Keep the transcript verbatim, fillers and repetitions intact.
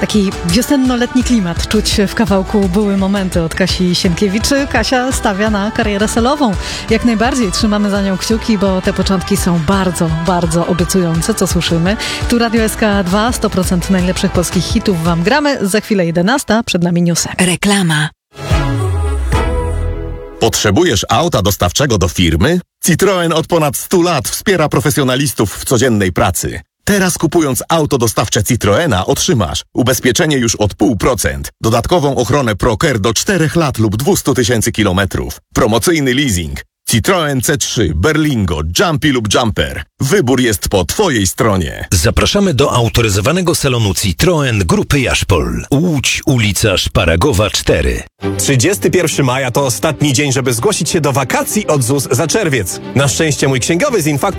Taki wiosenno-letni klimat czuć w kawałku Były momenty od Kasi Sienkiewicz. Kasia stawia na karierę solową. Jak najbardziej trzymamy za nią kciuki, bo te początki są bardzo, bardzo obiecujące, co słyszymy. Tu Radio S K dwa, sto procent najlepszych polskich hitów wam gramy. Za chwilę jedenasta, przed nami newsy. Reklama. Potrzebujesz auta dostawczego do firmy? Citroen od ponad stu lat wspiera profesjonalistów w codziennej pracy. Teraz kupując auto dostawcze Citroena otrzymasz ubezpieczenie już od zero przecinek pięć procent, dodatkową ochronę ProCare do czterech lat lub dwieście tysięcy kilometrów, promocyjny leasing. Citroen C trzy, Berlingo, Jumpy lub Jumper. Wybór jest po twojej stronie. Zapraszamy do autoryzowanego salonu Citroen Grupy Jaszpol. Łódź, ulica Szparagowa cztery. trzydziestego pierwszego maja to ostatni dzień, żeby zgłosić się do wakacji od Z U S za czerwiec. Na szczęście mój księgowy z Infaktu